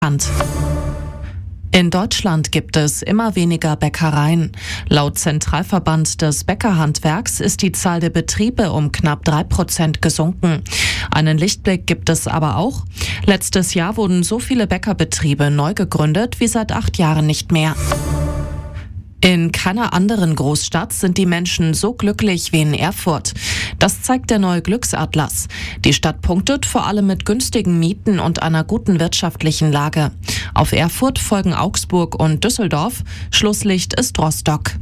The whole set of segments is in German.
Hand. In Deutschland gibt es immer weniger Bäckereien. Laut Zentralverband des Bäckerhandwerks ist die Zahl der Betriebe um knapp 3% gesunken. Einen Lichtblick gibt es aber auch. Letztes Jahr wurden so viele Bäckerbetriebe neu gegründet wie seit 8 Jahren nicht mehr. In keiner anderen Großstadt sind die Menschen so glücklich wie in Erfurt. Das zeigt der neue Glücksatlas. Die Stadt punktet vor allem mit günstigen Mieten und einer guten wirtschaftlichen Lage. Auf Erfurt folgen Augsburg und Düsseldorf. Schlusslicht ist Rostock.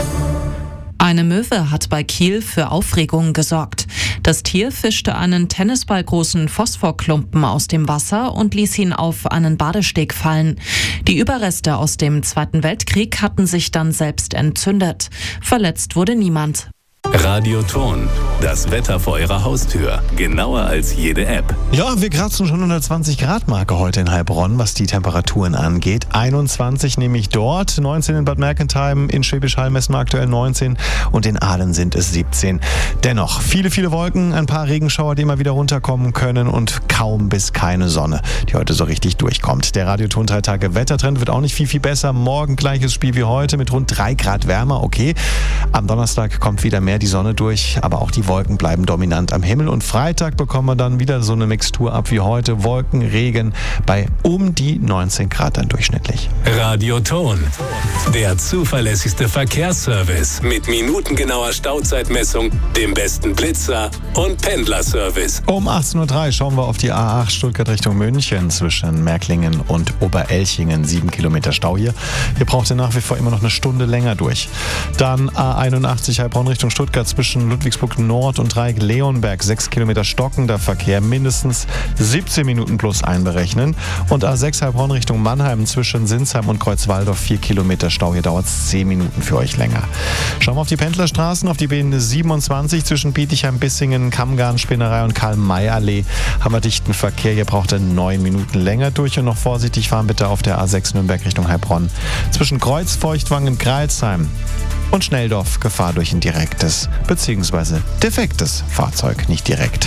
Eine Möwe hat bei Kiel für Aufregung gesorgt. Das Tier fischte einen tennisballgroßen Phosphorklumpen aus dem Wasser und ließ ihn auf einen Badesteg fallen. Die Überreste aus dem Zweiten Weltkrieg hatten sich dann selbst entzündet. Verletzt wurde niemand. Radioton, das Wetter vor Ihrer Haustür. Genauer als jede App. Ja, wir kratzen schon 120 Grad Marke heute in Heilbronn, was die Temperaturen angeht. 21 nämlich dort, 19 in Bad Mergentheim, in Schwäbisch Hall messen wir aktuell 19 und in Aalen sind es 17. Dennoch, viele Wolken, ein paar Regenschauer, die immer wieder runterkommen können und kaum bis keine Sonne, die heute so richtig durchkommt. Der Radioton 3 Tage Wettertrend wird auch nicht viel besser. Morgen gleiches Spiel wie heute mit rund 3 Grad wärmer, okay. Am Donnerstag kommt wieder mehr die Sonne durch, aber auch die Wolken bleiben dominant am Himmel. Und Freitag bekommen wir dann wieder so eine Mixtur ab wie heute. Wolken, Regen bei um die 19 Grad dann durchschnittlich. Radioton, der zuverlässigste Verkehrsservice mit minutengenauer Stauzeitmessung, dem besten Blitzer und Pendlerservice. Um 18.03 Uhr schauen wir auf die A8 Stuttgart Richtung München zwischen Märklingen und Oberelchingen. 7 Kilometer Stau hier. Hier braucht ihr nach wie vor immer noch eine Stunde länger durch. Dann A81 Heilbronn Richtung Stuttgart zwischen Ludwigsburg Nord und Dreieck-Leonberg. 6 Kilometer stockender Verkehr, mindestens 17 Minuten plus einberechnen. Und A6 Heilbronn Richtung Mannheim zwischen Sinsheim und Kreuzwaldorf. 4 Kilometer Stau. Hier dauert es 10 Minuten für euch länger. Schauen wir auf die Pendlerstraßen, auf die B27 zwischen Bietigheim, Bissingen, Kammgarn, Spinnerei und Karl-May-Allee. Haben wir dichten Verkehr. Hier braucht ihr 9 Minuten länger durch. Und noch vorsichtig fahren bitte auf der A6 Nürnberg Richtung Heilbronn. Zwischen Kreuz, Feuchtwangen, Greilsheim und Schnelldorf Gefahr durch ein direktes bzw. defektes Fahrzeug, nicht direkt.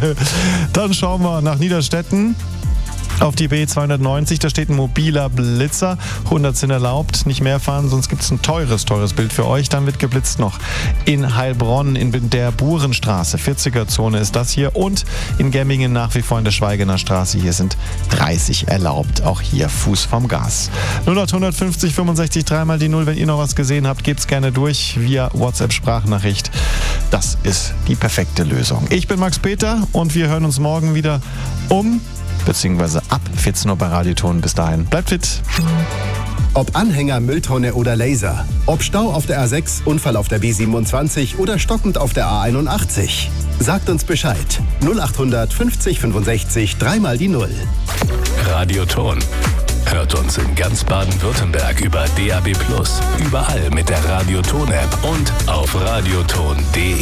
Dann schauen wir nach Niederstetten. Auf die B290, da steht ein mobiler Blitzer. 100 sind erlaubt, nicht mehr fahren, sonst gibt es ein teures Bild für euch. Dann wird geblitzt noch in Heilbronn, in der Burenstraße. 40er-Zone ist das hier. Und in Gemmingen nach wie vor in der Schweigener Straße. Hier sind 30 erlaubt. Auch hier Fuß vom Gas. 0850 65 3 mal die 0. Wenn ihr noch was gesehen habt, gebt's gerne durch via WhatsApp-Sprachnachricht. Das ist die perfekte Lösung. Ich bin Max Peter und wir hören uns morgen wieder beziehungsweise ab 14 Uhr bei Radioton. Bis dahin, bleibt fit. Ob Anhänger, Mülltonne oder Laser. Ob Stau auf der A6, Unfall auf der B27 oder stockend auf der A81. Sagt uns Bescheid. 0800 50 65 3 mal die 0. Radioton. Hört uns in ganz Baden-Württemberg über DAB+, überall mit der Radioton-App und auf radioton.de.